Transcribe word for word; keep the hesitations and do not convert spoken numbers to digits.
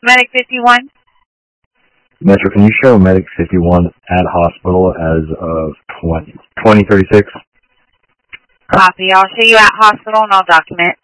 Medic fifty-one. Metro, can you show Medic fifty-one at hospital as of twenty thirty-six? Copy. I'll show you at hospital and I'll document.